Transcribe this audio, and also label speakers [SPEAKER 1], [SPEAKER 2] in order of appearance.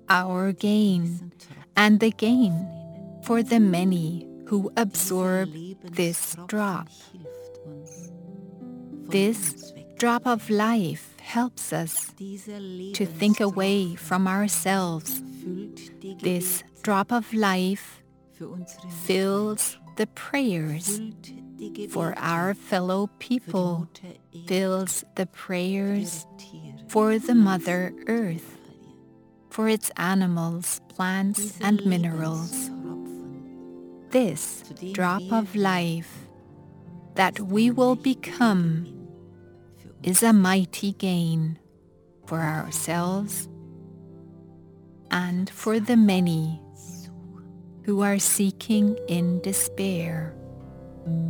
[SPEAKER 1] our gain, and the gain for the many who absorb this drop. This drop of life helps us to think away from ourselves. This drop of life fills the prayers for our fellow people, fills the prayers for the Mother Earth, for its animals, plants, and minerals. This drop of life that we will become is a mighty gain for ourselves and for the many who are seeking in despair.